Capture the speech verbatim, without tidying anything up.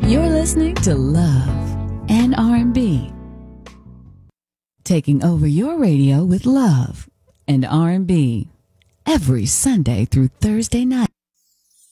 You're listening to Love and R and B. Taking over your radio with love and R and B every Sunday through Thursday night.